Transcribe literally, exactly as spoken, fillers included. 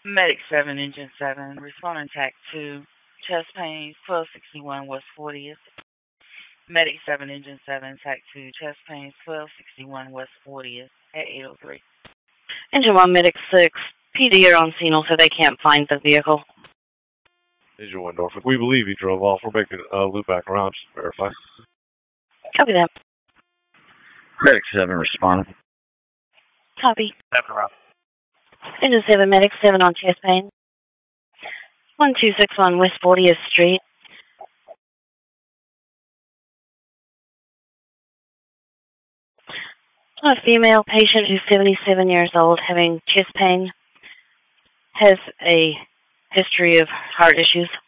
Medic seven, Engine seven, responding TAC two, chest pain, twelve sixty-one West fortieth. Medic seven, Engine seven, TAC two, chest pain, twelve sixty-one West fortieth at eight oh three. Engine one, Medic six, P D are on scene, so they can't find the vehicle. Engine one, Norfolk. We believe he drove off. We're making a uh, loop back around just to verify. Copy that. Medic seven, responding. Copy. Seven, Rob. Engine seven, Medic seven on chest pain. one two six one West fortieth Street. A female patient who's seventy-seven years old having chest pain, has a history of heart issues.